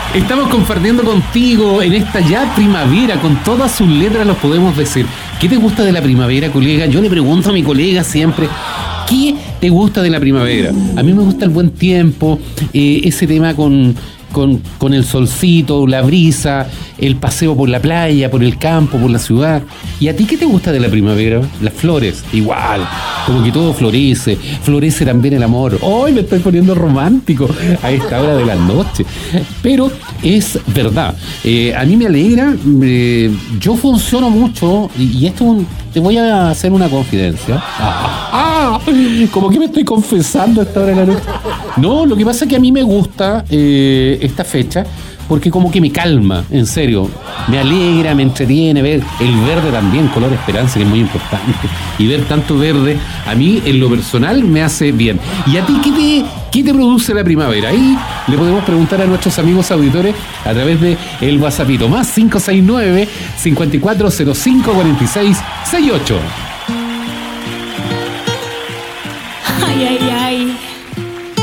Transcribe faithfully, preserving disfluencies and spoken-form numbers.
Estamos compartiendo contigo en esta ya primavera, con todas sus letras los podemos decir. ¿Qué te gusta de la primavera, colega? Yo le pregunto a mi colega siempre, ¿qué te gusta de la primavera? A mí me gusta el buen tiempo, eh, ese tema con, con, con el solcito, la brisa, el paseo por la playa, por el campo, por la ciudad. ¿Y a ti qué te gusta de la primavera? Las flores, igual, como que todo florece, florece también el amor. ¡Ay, me estoy poniendo romántico a esta hora de la noche! Pero es verdad, eh, a mí me alegra, eh, yo funciono mucho, y, y esto un, te voy a hacer una confidencia. Ah, ah, como que me estoy confesando a esta hora de la noche. No, lo que pasa es que a mí me gusta eh, esta fecha, porque como que me calma, en serio, me alegra, me entretiene ver el verde también, color esperanza, que es muy importante, y ver tanto verde, a mí en lo personal me hace bien. ¿Y a ti qué te, qué te produce la primavera? Ahí le podemos preguntar a nuestros amigos auditores a través de el WhatsAppito, más cinco seis nueve, cinco cuatro cero cinco, cuatro seis seis ocho.